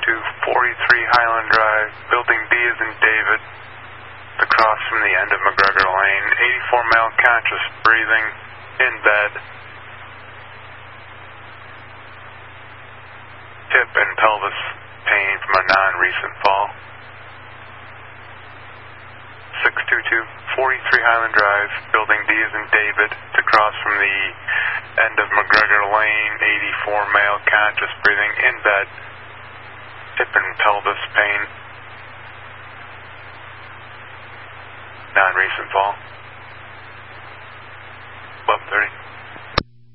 622-43 Highland Drive, building D as in David, across from the end of McGregor Lane, 84 male conscious, breathing, in bed, hip and pelvis pain from a non-recent fall. 622-43 Highland Drive, building D as in David, across from the end of McGregor Lane, 84 male conscious, breathing, in bed, hip and pelvis pain, non-recent fall. 11:30.